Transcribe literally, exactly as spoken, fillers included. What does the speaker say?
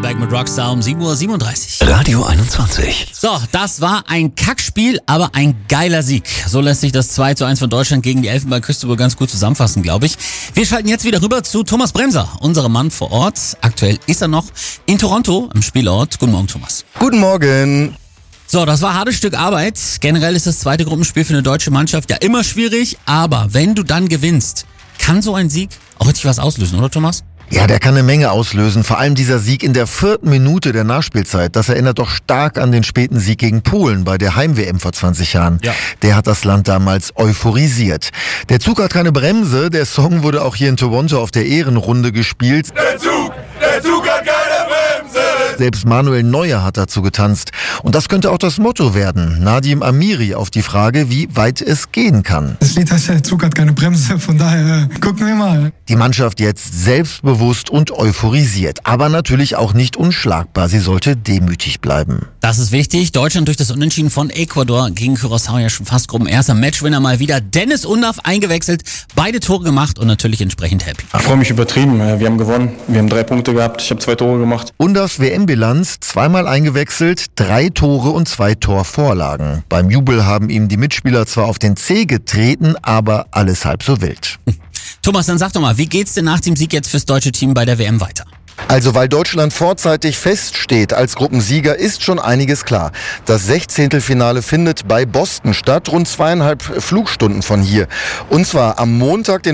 Nickelback mit Rockstar um sieben Uhr siebenunddreißig. Radio einundzwanzig. So, das war ein Kackspiel, aber ein geiler Sieg. So lässt sich das zwei zu eins von Deutschland gegen die Elfenbeinküste wohl ganz gut zusammenfassen, glaube ich. Wir schalten jetzt wieder rüber zu Thomas Bremser, unserem Mann vor Ort. Aktuell ist er noch in Toronto am Spielort. Guten Morgen, Thomas. Guten Morgen. So, das war ein hartes Stück Arbeit. Generell ist das zweite Gruppenspiel für eine deutsche Mannschaft ja immer schwierig, aber wenn du dann gewinnst, kann so ein Sieg auch richtig was auslösen, oder Thomas? Ja, der kann eine Menge auslösen. Vor allem dieser Sieg in der vierten Minute der Nachspielzeit. Das erinnert doch stark an den späten Sieg gegen Polen bei der Heim-W M vor zwanzig Jahren. Ja. Der hat das Land damals euphorisiert. Der Zug hat keine Bremse. Der Song wurde auch hier in Toronto auf der Ehrenrunde gespielt. Der Zug, der Zug hat keine Bremse. Selbst Manuel Neuer hat dazu getanzt. Und das könnte auch das Motto werden. Nadim Amiri auf die Frage, wie weit es gehen kann. Das Lied heißt ja, der Zug hat keine Bremse, von daher äh, gucken wir mal. Die Mannschaft jetzt selbstbewusst und euphorisiert, aber natürlich auch nicht unschlagbar. Sie sollte demütig bleiben. Das ist wichtig. Deutschland durch das Unentschieden von Ecuador gegen Curaçao ja schon fast Gruppenerster. Matchwinner mal wieder. Dennis Undaff eingewechselt, beide Tore gemacht und natürlich entsprechend happy. Ich freue mich übertrieben. Wir haben gewonnen. Wir haben drei Punkte gehabt. Ich habe zwei Tore gemacht. Undaffs W M-Bilanz, zweimal eingewechselt, drei Tore und zwei Torvorlagen. Beim Jubel haben ihm die Mitspieler zwar auf den Zeh getreten, aber alles halb so wild. Thomas, dann sag doch mal, wie geht's denn nach dem Sieg jetzt fürs deutsche Team bei der W M weiter? Also weil Deutschland vorzeitig feststeht als Gruppensieger, ist schon einiges klar. Das Sechzehntelfinale findet bei Boston statt, rund zweieinhalb Flugstunden von hier. Und zwar am Montag, den